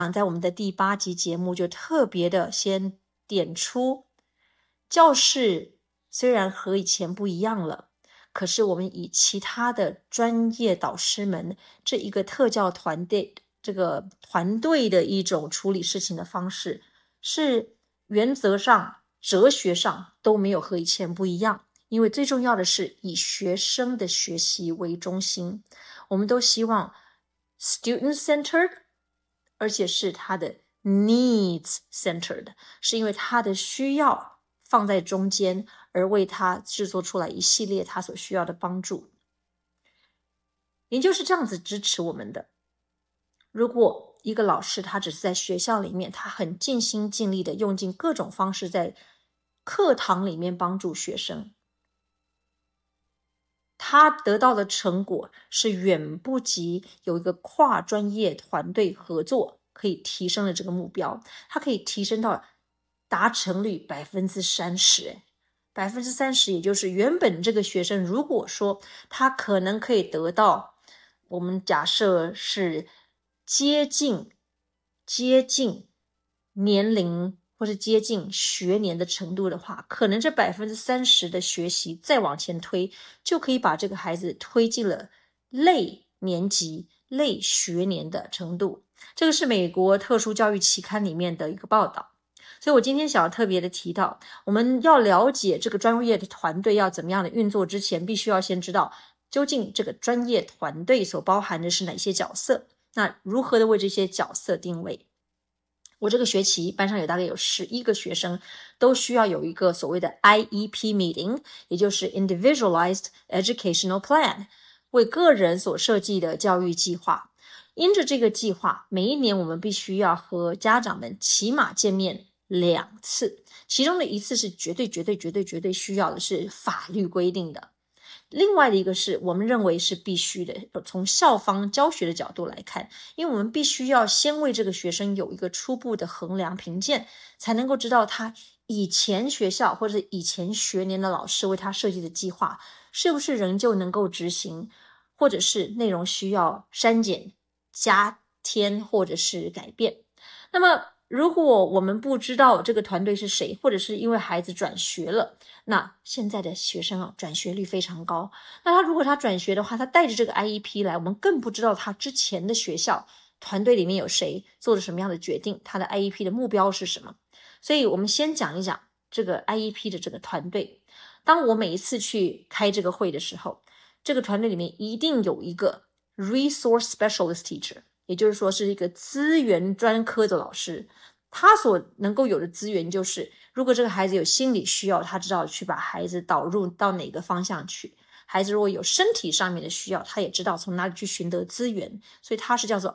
在我们的第8集节目就特别的先点出，教室虽然和以前不一样了，可是我们以其他的专业导师们这一个特教团队这个团队的一种处理事情的方式，是原则上哲学上都没有和以前不一样。因为最重要的是以学生的学习为中心，我们都希望 student-centered， 而且是他的 needs-centered， 是因为他的需要放在中间，而为他制作出来一系列他所需要的帮助。研究是这样子支持我们的，如果一个老师他只是在学校里面，他很尽心尽力的用尽各种方式在课堂里面帮助学生，他得到的成果是远不及有一个跨专业团队合作可以提升的这个目标，它可以提升到达成率 30%， 30%， 也就是原本这个学生如果说他可能可以得到，我们假设是接近年龄或是接近学年的程度的话，可能这 30% 的学习再往前推，就可以把这个孩子推进了类年级、类学年的程度。这个是美国特殊教育期刊里面的一个报道。所以我今天想要特别的提到，我们要了解这个专业的团队要怎么样的运作之前，必须要先知道究竟这个专业团队所包含的是哪些角色，那如何的为这些角色定位。我这个学期班上有大概有11个学生，都需要有一个所谓的 IEP meeting， 也就是 Individualized Educational Plan， 为个人所设计的教育计划。因着这个计划，每一年我们必须要和家长们起码见面2次，其中的一次是绝对需要的，是法律规定的。另外的一个是我们认为是必须的，从校方教学的角度来看，因为我们必须要先为这个学生有一个初步的衡量评鉴，才能够知道他以前学校或者以前学年的老师为他设计的计划是不是仍旧能够执行，或者是内容需要删减、加添或者是改变。那么如果我们不知道这个团队是谁，或者是因为孩子转学了，那现在的学生转学率非常高，那如果他转学的话，他带着这个 IEP 来，我们更不知道他之前的学校团队里面有谁做了什么样的决定，他的 IEP 的目标是什么。所以我们先讲一讲这个 IEP 的这个团队。当我每一次去开这个会的时候，这个团队里面一定有一个 Resource Specialist Teacher， 也就是说是一个资源专科的老师。他所能够有的资源就是，如果这个孩子有心理需要，他知道去把孩子导入到哪个方向去。孩子如果有身体上面的需要，他也知道从哪里去寻得资源，所以他是叫做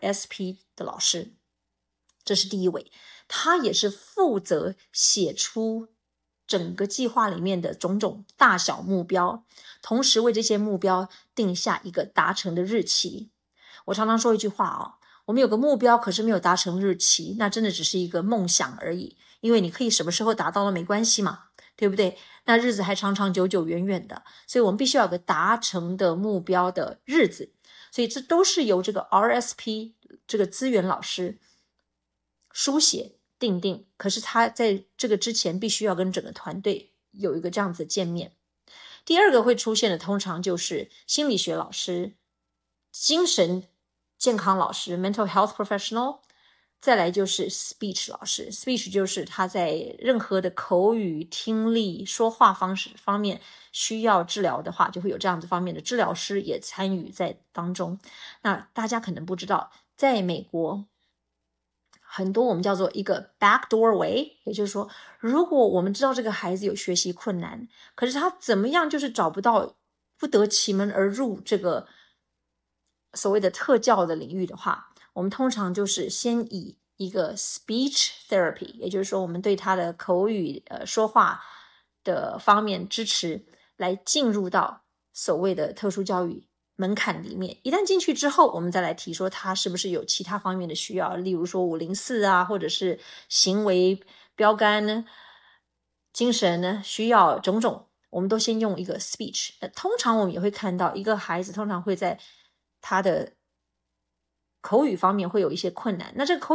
RSP 的老师。这是第一位，他也是负责写出整个计划里面的种种大小目标，同时为这些目标定下一个达成的日期。我常常说一句话我们有个目标，可是没有达成日期，那真的只是一个梦想而已。因为你可以什么时候达到了没关系嘛，对不对？那日子还长长久久远远的，所以我们必须要有个达成的目标的日子。所以这都是由这个 RSP 这个资源老师书写定定，可是他在这个之前必须要跟整个团队有一个这样子的见面。第二个会出现的通常就是心理学老师、精神健康老师 mental health professional， 再来就是 speech 老师。 speech 就是他在任何的口语、听力、说话方式方面需要治疗的话，就会有这样子方面的治疗师也参与在当中。那大家可能不知道，在美国很多我们叫做一个 backdoor way， 也就是说，如果我们知道这个孩子有学习困难，可是他怎么样就是找不到，不得其门而入这个所谓的特教的领域的话，我们通常就是先以一个 speech therapy， 也就是说我们对他的口语说话的方面支持，来进入到所谓的特殊教育门槛里面。一旦进去之后，我们再来提说他是不是有其他方面的需要，例如说504啊，或者是行为标杆呢、精神呢需要种种，我们都先用一个 speech。通常我们也会看到一个孩子通常会在他的口语方面会有一些困难，那这个口语